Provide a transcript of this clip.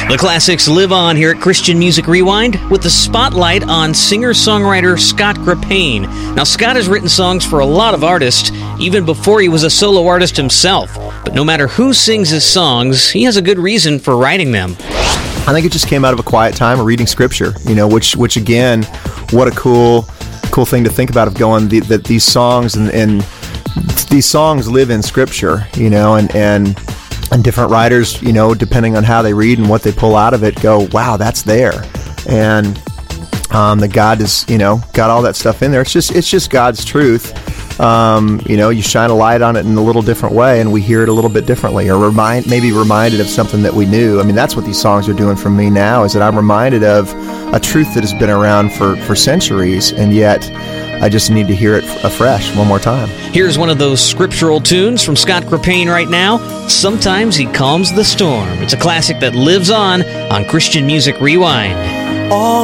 The classics live on here at Christian Music Rewind with the spotlight on singer-songwriter Scott Grapane. Now, Scott has written songs for a lot of artists, even before he was a solo artist himself. But no matter who sings his songs, he has a good reason for writing them. I think it just came out of a quiet time of reading Scripture, which again, what a cool thing to think about, of going that these songs and these songs live in Scripture, and different writers, depending on how they read and what they pull out of it, go, wow, that's there. And that God is, got all that stuff in there. It's just God's truth. You shine a light on it in a little different way, and we hear it a little bit differently, or maybe reminded of something that we knew. I mean, that's what these songs are doing for me now, is that I'm reminded of a truth that has been around for centuries, and yet I just need to hear it afresh one more time. Here's one of those scriptural tunes from Scott Grapane right now. Sometimes He Calms the Storm. It's a classic that lives on Christian Music Rewind. All